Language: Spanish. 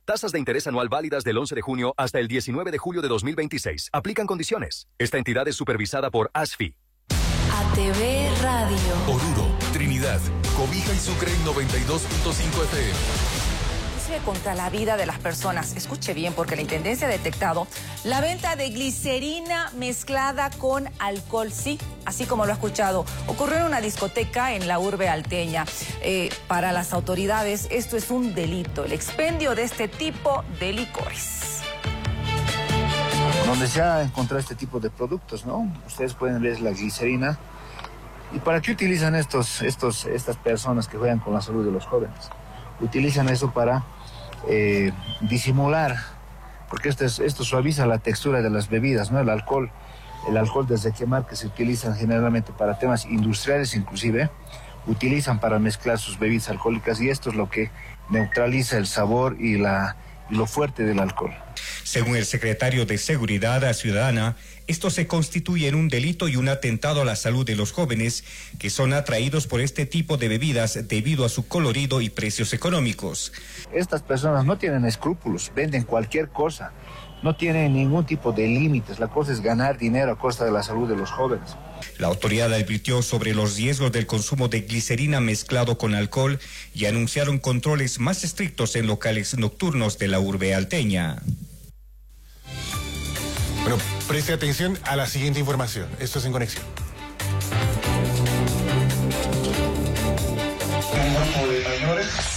Tasas de interés anual válidas del 11 de junio hasta el 19 de julio de 2026. Aplican condiciones. Esta entidad es supervisada por ASFI. ATV Radio. Oruro, Trinidad, Cobija y Sucre en 92.5 FM. Contra la vida de las personas. Escuche bien, porque la Intendencia ha detectado la venta de glicerina mezclada con alcohol, sí, así como lo ha escuchado. Ocurrió en una discoteca en la urbe alteña. Para las autoridades esto es un delito, el expendio de este tipo de licores. Donde se ha encontrado este tipo de productos, ¿no? Ustedes pueden ver la glicerina. ¿Y para qué utilizan estas personas que juegan con la salud de los jóvenes? Utilizan eso para disimular, porque esto suaviza la textura de las bebidas, ¿no? El alcohol desde quemar, que se utilizan generalmente para temas industriales inclusive, utilizan para mezclar sus bebidas alcohólicas, y esto es lo que neutraliza el sabor y lo fuerte del alcohol. Según el secretario de Seguridad Ciudadana, esto se constituye en un delito y un atentado a la salud de los jóvenes que son atraídos por este tipo de bebidas debido a su colorido y precios económicos. Estas personas no tienen escrúpulos, venden cualquier cosa, no tienen ningún tipo de límites. La cosa es ganar dinero a costa de la salud de los jóvenes. La autoridad advirtió sobre los riesgos del consumo de glicerina mezclado con alcohol y anunciaron controles más estrictos en locales nocturnos de la urbe alteña. Bueno, preste atención a la siguiente información. Esto es En Conexión.